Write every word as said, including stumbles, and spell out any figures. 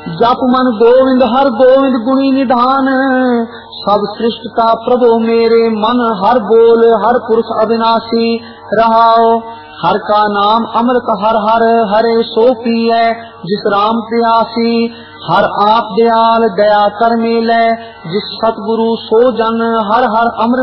जप मन गोविंद हर गोविंद गुणी निधान, सब सृष्ट का प्रभु मेरे मन हर बोल हर पुरुष अविनाशी रहाओ। हर का नाम अमृत हर हर हरे सो पिए जिस राम प्यासी। हर आप दयाल दया कर मेले जिस सतगुरु सो जन हर हर अमृत